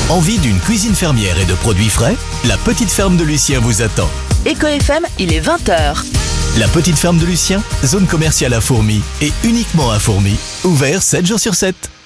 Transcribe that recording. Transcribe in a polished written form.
Envie d'une cuisine fermière et de produits frais? La petite ferme de Lucien vous attend. Eco FM, il est 20h. La petite ferme de Lucien, zone commerciale à Fourmies et uniquement à Fourmies, ouvert 7 jours sur 7.